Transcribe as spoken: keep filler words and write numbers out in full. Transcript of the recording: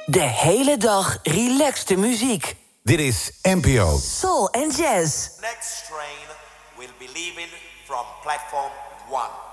De hele dag relaxte muziek. Dit is N P O. Soul and Jazz. Next train will be leaving from platform one.